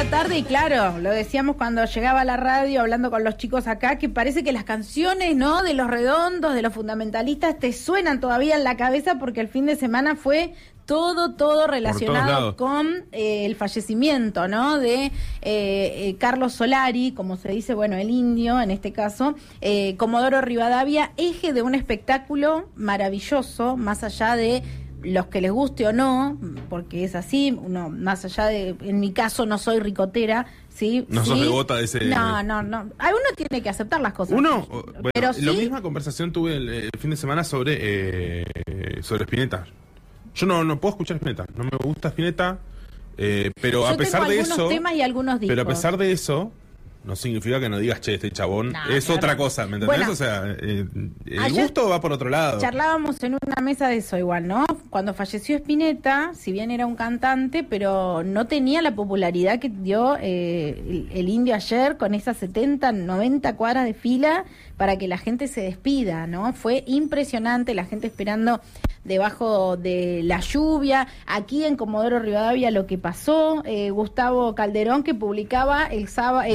la tarde y claro, lo decíamos cuando llegaba a la radio hablando con los chicos acá, que parece que las canciones, ¿no?, de Los Redondos, de los fundamentalistas, te suenan todavía en la cabeza porque el fin de semana fue todo relacionado con el fallecimiento, ¿no?, de Carlos Solari, como se dice, bueno, el indio en este caso, Comodoro Rivadavia, eje de un espectáculo maravilloso, más allá de los que les guste o no, porque es así, uno, más allá de, en mi caso no soy ricotera, ¿sí? No sos devota de ese... No, uno tiene que aceptar las cosas. Bueno, pero la misma conversación tuve el fin de semana sobre Spinetta. Yo no puedo escuchar Spinetta, no me gusta Spinetta, pero yo a pesar de eso... temas y algunos discos. Pero a pesar de eso... No significa que no digas, che, este chabón es claro. Otra cosa, ¿me entendés? Bueno, o sea, el gusto va por otro lado. Charlábamos en una mesa de eso igual, ¿no? Cuando falleció Spinetta, si bien era un cantante, pero no tenía la popularidad que dio el indio ayer con esas 70, 90 cuadras de fila para que la gente se despida, ¿no? Fue impresionante, la gente esperando debajo de la lluvia. Aquí en Comodoro Rivadavia lo que pasó, Gustavo Calderón, que publicaba el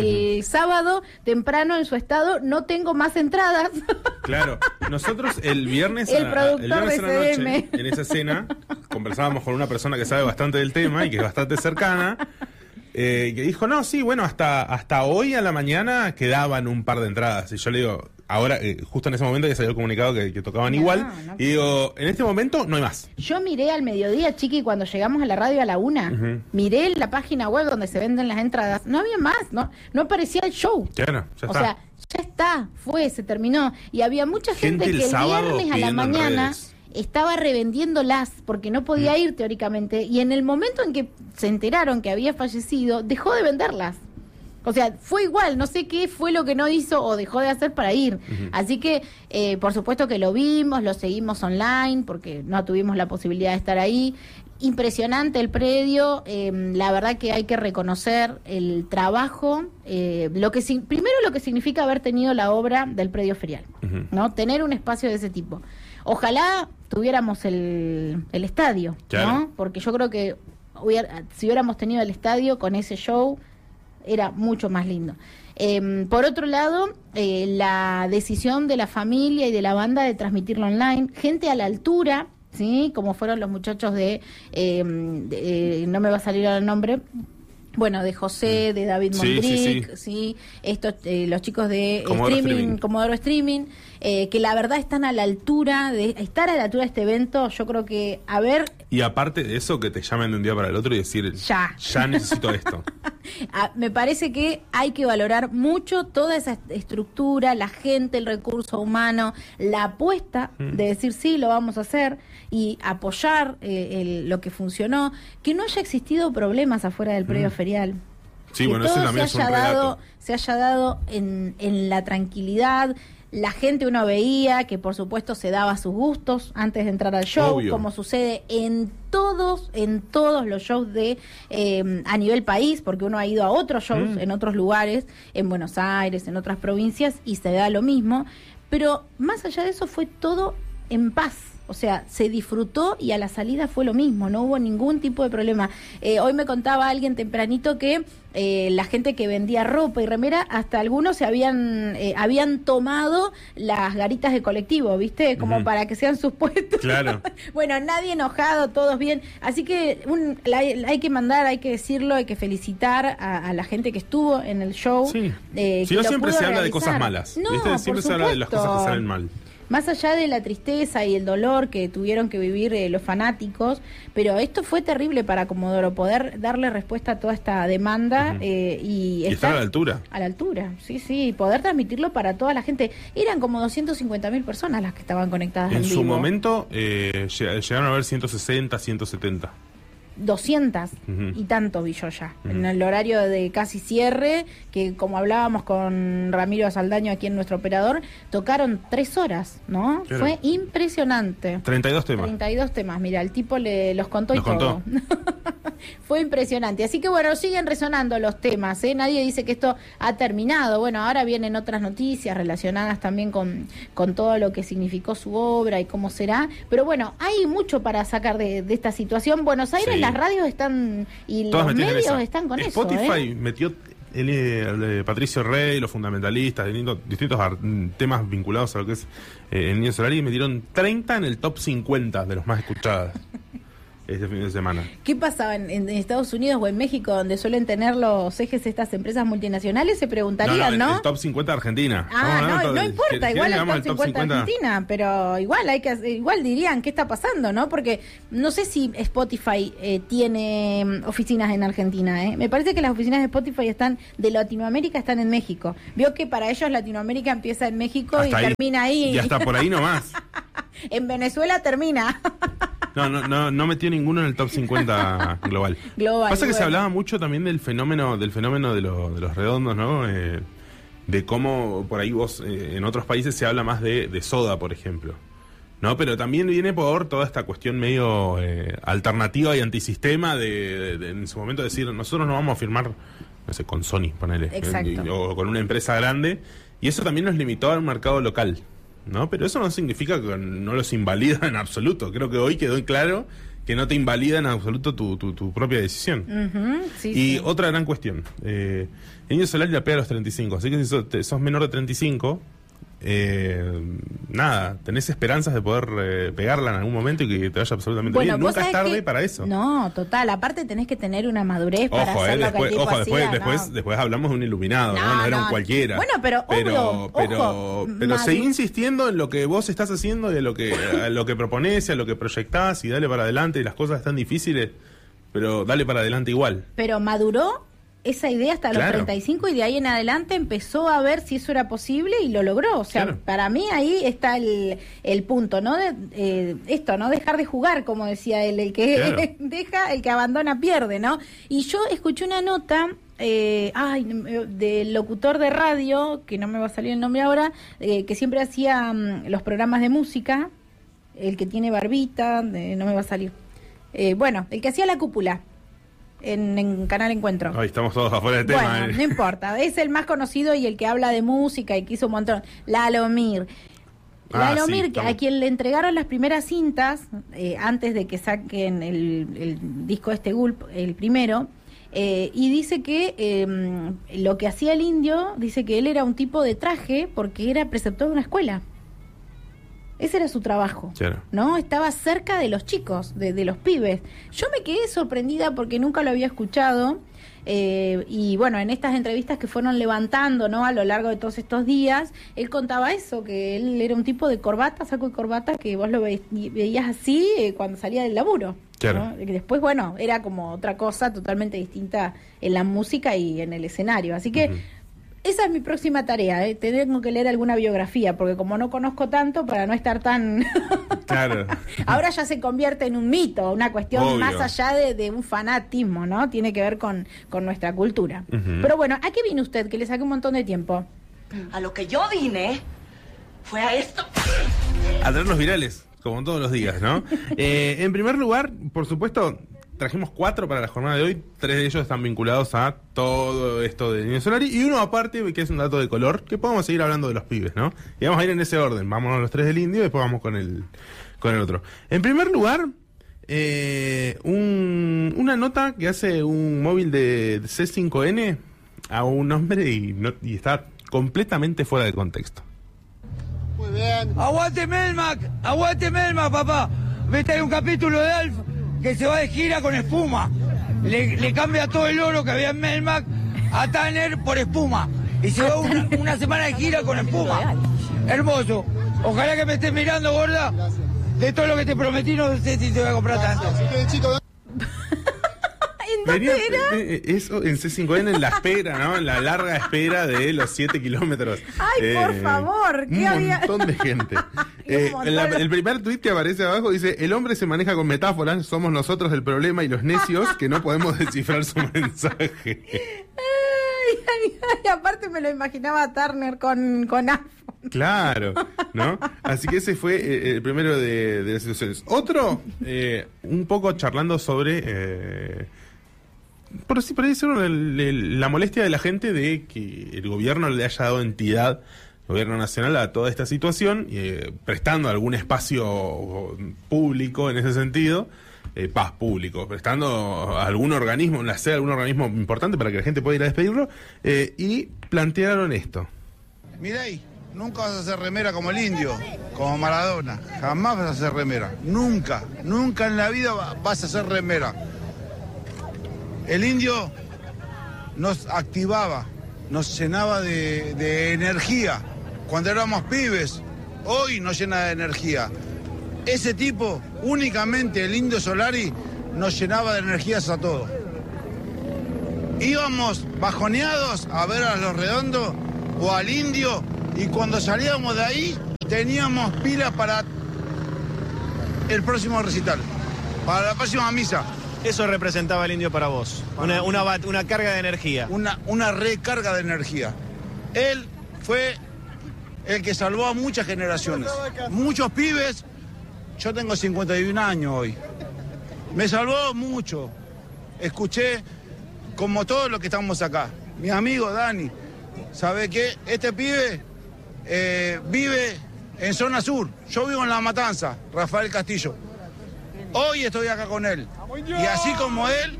sábado temprano en su estado, no tengo más entradas. Claro, nosotros el viernes el a la noche, en esa cena, conversábamos con una persona que sabe bastante del tema y que es bastante cercana, que dijo, no, sí, bueno, hasta hoy a la mañana quedaban un par de entradas. Y yo le digo, ahora, justo en ese momento ya salió el comunicado que tocaban igual. Y digo, en este momento no hay más. Yo miré al mediodía, Chiqui, cuando llegamos a la radio a la 1, miré la página web donde se venden las entradas. No había más, no aparecía el show. Claro, ya está. O sea, ya está, se terminó. Y había mucha gente que el viernes a la mañana estaba revendiéndolas porque no podía ir teóricamente. Y en el momento en que se enteraron que había fallecido, dejó de venderlas. O sea, fue igual, no sé qué fue lo que no hizo o dejó de hacer para ir. Así que, por supuesto que lo vimos, lo seguimos online, porque no tuvimos la posibilidad de estar ahí. Impresionante el predio, la verdad que hay que reconocer el trabajo, primero lo que significa haber tenido la obra del predio ferial, ¿no? Tener un espacio de ese tipo. Ojalá tuviéramos el estadio, claro, ¿no? Porque yo creo que si hubiéramos tenido el estadio con ese show, era mucho más lindo. Por otro lado, la decisión de la familia y de la banda de transmitirlo online, gente a la altura, ¿sí? Como fueron los muchachos de no me va a salir ahora el nombre, bueno, de José, de David Mondrick, sí. Estos, los chicos de Comodoro Streaming, que la verdad están a la altura de este evento. Yo creo que y aparte de eso, que te llamen de un día para el otro y decir, ya necesito esto. Me parece que hay que valorar mucho toda esa estructura, la gente, el recurso humano, la apuesta de decir sí, lo vamos a hacer y apoyar lo que funcionó, que no haya existido problemas afuera del predio ferial. Sí, que bueno, eso también es un relato. Se haya dado en la tranquilidad. La gente, uno veía que por supuesto se daba sus gustos antes de entrar al show, obvio, como sucede en todos los shows de a nivel país, porque uno ha ido a otros shows en otros lugares, en Buenos Aires, en otras provincias, y se da lo mismo. Pero más allá de eso fue todo en paz. O sea, se disfrutó y a la salida fue lo mismo, no hubo ningún tipo de problema. Hoy me contaba alguien tempranito que la gente que vendía ropa y remera, hasta algunos se habían tomado las garitas de colectivo, ¿viste? Como para que sean sus puestos. Claro. Bueno, nadie enojado, todos bien. Así que hay que mandar, hay que decirlo, hay que felicitar a la gente que estuvo en el show. Sí, si no siempre se habla de cosas malas, no, ¿viste? Siempre se habla de las cosas que salen mal. Más allá de la tristeza y el dolor que tuvieron que vivir los fanáticos, pero esto fue terrible para Comodoro, poder darle respuesta a toda esta demanda y estar a la altura. A la altura, sí, poder transmitirlo para toda la gente. Eran como 250.000 personas las que estaban conectadas en vivo. En su momento llegaron a haber 160, 170. 200 y tanto vi yo ya, en el horario de casi cierre, que como hablábamos con Ramiro Saldaño aquí en nuestro operador, tocaron 3 horas, ¿no? Claro. Fue impresionante. 32 temas. 32 temas, mira, el tipo los contó y todo. Fue impresionante. Así que bueno, siguen resonando los temas, ¿eh? Nadie dice que esto ha terminado. Bueno, ahora vienen otras noticias relacionadas también con todo lo que significó su obra y cómo será. Pero bueno, hay mucho para sacar de esta situación. Buenos Aires, sí. Las radios están y todas los medios están con Spotify eso. Spotify metió Patricio Rey, los fundamentalistas, distintos temas vinculados a lo que es el Niño Solari, y metieron 30 en el top 50 de los más escuchados este fin de semana. ¿Qué pasaba en Estados Unidos o en México, donde suelen tener los ejes estas empresas multinacionales? Se preguntarían, ¿no? El top 50 de Argentina. No importa, igual el top 50 de Argentina, pero igual dirían, ¿qué está pasando, no? Porque no sé si Spotify tiene oficinas en Argentina, ¿eh? Me parece que las oficinas de Spotify de Latinoamérica están en México. Vio que para ellos Latinoamérica empieza en México hasta y termina ahí. Y hasta por ahí nomás. En Venezuela termina. No metió ninguno en el top 50 global. Pasa que se hablaba mucho también del fenómeno de los redondos, ¿no? De cómo por ahí vos, en otros países se habla más de Soda, por ejemplo, ¿no? Pero también viene por toda esta cuestión medio alternativa y antisistema de en su momento decir, nosotros no vamos a firmar, no sé, con Sony, ponele, o con una empresa grande, y eso también nos limitó al mercado local, ¿no? Pero eso no significa que no los invalida en absoluto. Creo que hoy quedó claro que no te invalida en absoluto tu propia decisión. Y otra gran cuestión, el Niño Solari la pega a los 35, así que si sos menor de 35, tenés esperanzas de poder pegarla en algún momento y que te vaya absolutamente bien. Nunca es tarde para eso. No, total, aparte tenés que tener una madurez para hacer lo que el tipo hacía, después hablamos de un iluminado, no era un cualquiera. Bueno, pero seguí insistiendo en lo que vos estás haciendo y a lo que proponés y a lo que proyectás, y dale para adelante, y las cosas están difíciles, pero dale para adelante igual. Pero maduró esa idea hasta los 35 y de ahí en adelante empezó a ver si eso era posible y lo logró. O sea, para mí ahí está el punto, ¿no? Esto, ¿no? Dejar de jugar, como decía él, el que el que abandona pierde, ¿no? Y yo escuché una nota del locutor de radio, que no me va a salir el nombre ahora, que siempre hacía los programas de música, el que tiene barbita, no me va a salir. El que hacía La Cúpula. En Canal Encuentro. Ay, estamos todos afuera del tema. Bueno, no importa, es el más conocido y el que habla de música y que hizo un montón. Lalo Mir, a quien le entregaron las primeras cintas antes de que saquen el disco Gulp, el primero, y dice que lo que hacía el indio, dice que él era un tipo de traje porque era preceptor de una escuela. Ese era su trabajo, ¿no? Estaba cerca de los chicos, de los pibes. Yo me quedé sorprendida porque nunca lo había escuchado. Y bueno, en estas entrevistas que fueron levantando, ¿no? A lo largo de todos estos días, él contaba eso, que él era un tipo de corbata, saco de corbata, que vos lo veías así cuando salía del laburo. ¿No? Después, bueno, era como otra cosa totalmente distinta en la música y en el escenario. Así que esa es mi próxima tarea, tengo que leer alguna biografía, porque como no conozco tanto, para no estar tan... Ahora ya se convierte en un mito, una cuestión más allá de un fanatismo, ¿no? Tiene que ver con nuestra cultura. Pero bueno, ¿a qué vino usted? Que le saqué un montón de tiempo. A lo que yo vine fue a esto. A traerlos virales, como todos los días, ¿no? En primer lugar, por supuesto, trajimos 4 para la jornada de hoy. 3 de ellos están vinculados a todo esto de Niño Solari, y uno aparte, que es un dato de color, que podemos seguir hablando de los pibes, ¿no? Y vamos a ir en ese orden. Vamos a los 3 del indio y después vamos con el otro. En primer lugar, una nota que hace un móvil de C5N a un hombre y está completamente fuera de contexto. Muy bien. ¡Aguante Melmac, papá! Viste, hay un capítulo de Alf que se va de gira con espuma. Le cambia todo el oro que había en Melmac a Tanner por espuma. Y se va una semana de gira con espuma. Hermoso. Ojalá que me estés mirando, gorda. De todo lo que te prometí, no sé si te voy a comprar tanto. Eso en C5N, en la espera, ¿no? En la larga espera de los 7 kilómetros. ¡Ay, por favor! ¿Qué había? Un montón de gente. El primer tuit que aparece abajo dice: el hombre se maneja con metáforas, somos nosotros el problema y los necios que no podemos descifrar su mensaje. Ay, aparte me lo imaginaba a Turner con iPhone. Claro, ¿no? Así que ese fue el primero de las situaciones. Otro, un poco charlando sobre por ahí decirlo, la molestia de la gente de que el gobierno le haya dado entidad, el gobierno nacional, a toda esta situación, prestando algún espacio público en ese sentido, público, prestando algún organismo, la sede de algún organismo importante para que la gente pueda ir a despedirlo, y plantearon esto. Milei, nunca vas a hacer remera como el indio, como Maradona, jamás vas a hacer remera, nunca en la vida vas a hacer remera. El indio nos activaba, nos llenaba de energía cuando éramos pibes, hoy nos llena de energía. Ese tipo, únicamente el Indio Solari, nos llenaba de energías a todos. Íbamos bajoneados a ver a Los Redondos o al Indio, y cuando salíamos de ahí teníamos pila para el próximo recital, para la próxima misa. Eso representaba el Indio para vos, una carga de energía. Una recarga de energía. Él fue el que salvó a muchas generaciones, muchos pibes. Yo tengo 51 años hoy. Me salvó mucho. Escuché, como todos los que estamos acá, mi amigo Dani, ¿sabe qué? Este pibe vive en zona sur. Yo vivo en La Matanza, Rafael Castillo. Hoy estoy acá con él. Y así como él,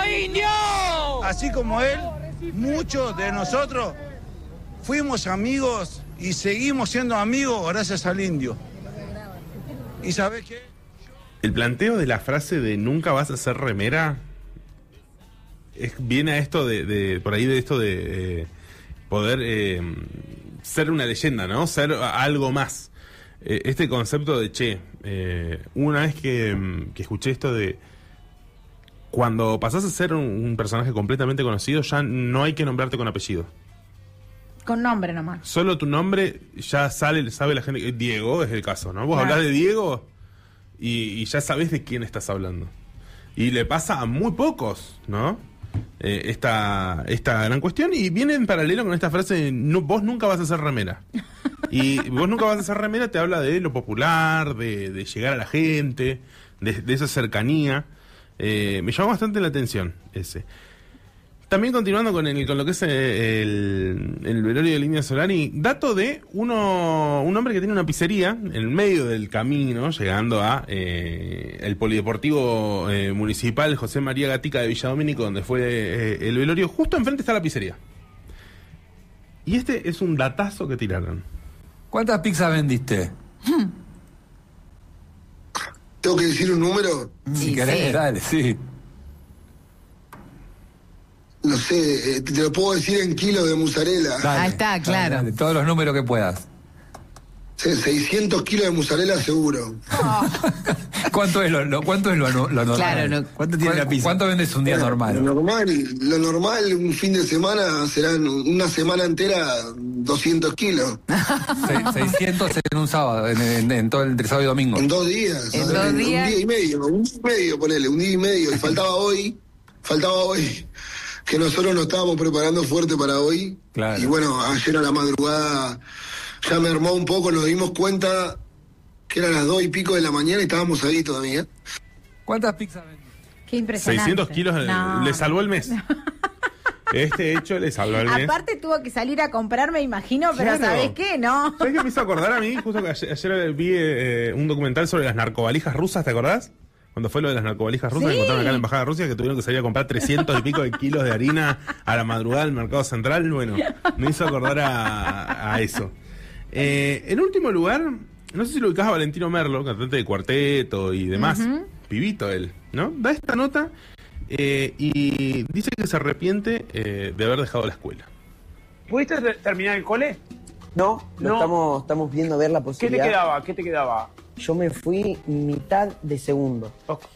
muchos de nosotros fuimos amigos y seguimos siendo amigos gracias al Indio. ¿Y sabés qué? El planteo de la frase de nunca vas a hacer remera viene a esto por ahí de esto de poder ser una leyenda, ¿no? Ser algo más. Este concepto de una vez que escuché esto de cuando pasás a ser un personaje completamente conocido, ya no hay que nombrarte con apellido. Con nombre nomás. Solo tu nombre ya sabe la gente. Diego es el caso, ¿no? Vos hablás de Diego y ya sabés de quién estás hablando. Y le pasa a muy pocos, ¿no? Esta gran cuestión, y viene en paralelo con esta frase de vos nunca vas a hacer remera. Y vos nunca vas a hacer remera te habla de lo popular, de llegar a la gente, de esa cercanía. Me llamó bastante la atención ese. También continuando con lo que es el velorio de Indio Solari, dato de un hombre que tiene una pizzería en el medio del camino, llegando a el polideportivo municipal José María Gatica de Villadomínico, donde fue el velorio. Justo enfrente está la pizzería. Y este es un datazo que tiraron. ¿Cuántas pizzas vendiste? ¿Tengo que decir un número? Si querés, dale, sí. No sé, te lo puedo decir en kilos de mozzarella. Dale, ahí está, claro. Dale, todos los números que puedas. 600 kilos de mozzarella seguro. ¿Cuánto es lo normal? Claro, ¿Cuánto tiene la pizza? ¿Cuánto vendes un día normal? Lo normal, un fin de semana serán una semana entera 200 kilos. 600 en un sábado, en todo entre sábado y domingo. En 2 días. En 2 días. Un día y medio, ponele, un día y medio. Y faltaba hoy, que nosotros nos estábamos preparando fuerte para hoy. Claro. Y bueno, ayer a la madrugada ya me armó un poco, nos dimos cuenta que eran las 2 y pico de la mañana y estábamos ahí todavía. ¿Cuántas pizzas vendiste? Qué impresionante. 600 kilos le salvó el mes. Este hecho le salvó el mes. Aparte tuvo que salir a comprar, me imagino, pero Claro. ¿sabés qué? No. ¿Sabés qué me hizo acordar a mí? Justo que ayer vi un documental sobre las narcovalijas rusas, ¿te acordás? Cuando fue lo de las narcovalijas rusas, Sí. que encontraron acá en la Embajada de Rusia, que tuvieron que salir a comprar 300 y pico de kilos de harina a la madrugada del mercado central. Bueno, me hizo acordar a eso. En último lugar, no sé si lo ubicás a Valentino Merlo, cantante de Cuarteto y demás. Pibito él, ¿no? Da esta nota y dice que se arrepiente de haber dejado la escuela. ¿Pudiste terminar el cole? No. Estamos viendo ver la posibilidad. ¿Qué te quedaba? Yo me fui mitad de segundo.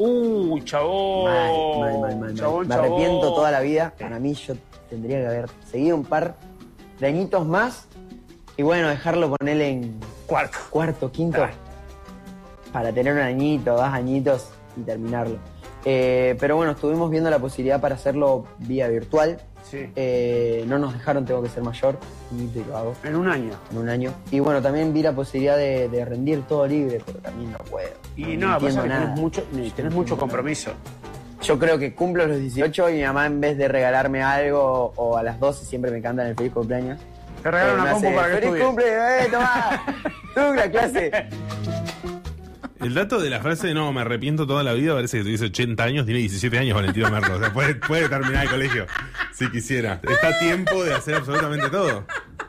Chabón. Mal. Chabón, Me arrepiento toda la vida. Para mí yo tendría que haber seguido un par de añitos más y bueno, dejarlo ponerle en cuarto, quinto, para tener 1 añito, 2 añitos y terminarlo. Pero bueno, estuvimos viendo la posibilidad para hacerlo vía virtual. Sí. No nos dejaron, tengo que ser mayor, y lo hago. En un año. En un año. Y bueno, también vi la posibilidad de rendir todo libre, pero también no puedo. Y no, pasa que tenés mucho compromiso. Yo creo que cumplo los 18 y mi mamá, en vez de regalarme algo o a las 12 siempre me cantan el feliz cumpleaños. Te regalan una compu para que ¡Feliz estudies! cumple! ¡Tomá! ¡Tú la clase! El dato de la frase de no, me arrepiento toda la vida, parece que tuviese 80 años, tiene 17 años Valentino Merlo. O sea, puede terminar el colegio si quisiera. Está a tiempo de hacer absolutamente todo.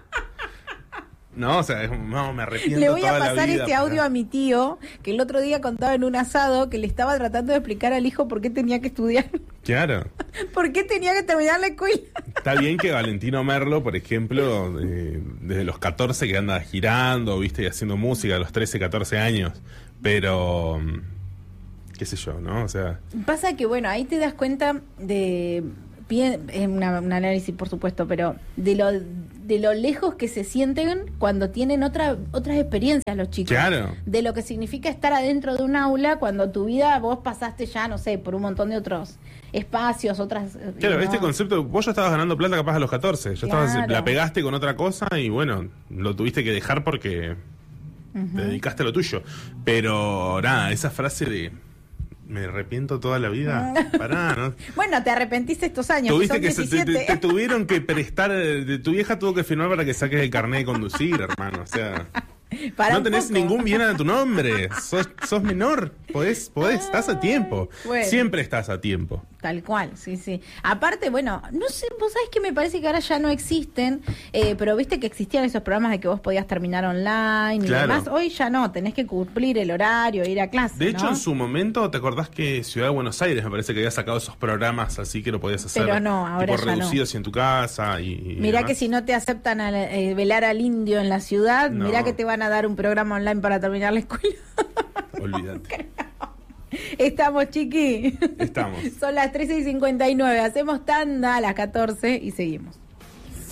No, o sea, no, me arrepiento. Le voy toda a la pasar vida, este audio a mi tío, que el otro día contaba en un asado que le estaba tratando de explicar al hijo por qué tenía que estudiar. Claro. ¿Por qué tenía que terminar la escuela? Está bien que Valentino Merlo, por ejemplo, desde los 14 que anda girando, viste, y haciendo música, a los 13, 14 años, pero qué sé yo, ¿no? O sea... Pasa que, bueno, ahí te das cuenta de... Es un análisis, por supuesto, pero de lo lejos que se sienten cuando tienen otras experiencias los chicos. Claro. De lo que significa estar adentro de un aula cuando tu vida vos pasaste ya, no sé, por un montón de otros espacios, otras... Claro, ¿no? este concepto, vos ya estabas ganando plata capaz a los 14, ya Claro. la pegaste con otra cosa y bueno, lo tuviste que dejar porque te dedicaste a lo tuyo. Pero nada, esa frase de... Me arrepiento toda la vida. Pará, ¿no? Bueno, te arrepentiste estos años. Tuviste que que son te 17. tuvieron que prestar, tu vieja tuvo que firmar para que saques el carnet de conducir, hermano. O sea, Para no un tenés poco. ningún bien a tu nombre. Sos menor. Podés, estás a tiempo. Bueno. Siempre estás a tiempo. Tal cual, sí, sí. Aparte, bueno, no sé, vos sabés que me parece que ahora ya no existen, pero viste que existían esos programas de que vos podías terminar online y Claro. demás. Hoy ya no, tenés que cumplir el horario, ir a clase. De hecho, ¿no? en su momento, ¿te acordás que Ciudad de Buenos Aires me parece que había sacado esos programas así que lo podías hacer Pero no, ahora tipo ya no. reducidos en tu casa y Mirá demás? que si no te aceptan a velar al indio en la ciudad, No. mirá que te van a dar un programa online para terminar la escuela. Olvídate. Estamos, chiqui. Estamos. Son las 13:59. Hacemos tanda a las 14 y seguimos.